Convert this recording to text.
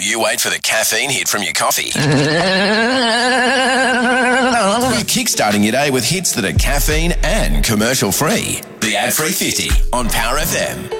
you wait for the caffeine hit from your coffee. You're kickstarting your day with hits that are caffeine and commercial free. The Ad Free 50 on Power FM.